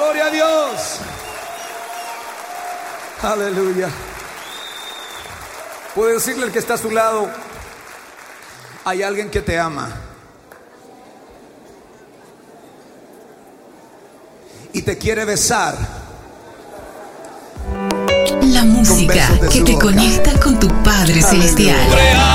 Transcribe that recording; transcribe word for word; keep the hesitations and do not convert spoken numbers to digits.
Gloria a Dios. Aleluya. Puede decirle al que está a su lado: hay alguien que te ama y te quiere besar. La música que te conecta con tu Padre Celestial.